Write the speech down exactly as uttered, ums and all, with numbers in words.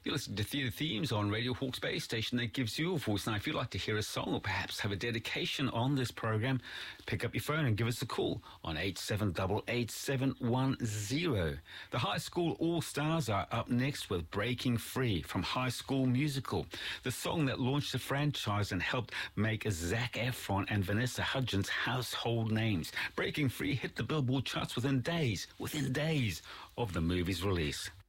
You listen to Theatre Themes on Radio Hawke's Bay, station that gives you a voice. Now, if you'd like to hear a song or perhaps have a dedication on this program, pick up your phone and give us a call on eight seven eight eight seven one zero. The High School All-Stars are up next with Breaking Free from High School Musical, the song that launched the franchise and helped make Zac Efron and Vanessa Hudgens household names. Breaking Free hit the Billboard charts within days, within days of the movie's release.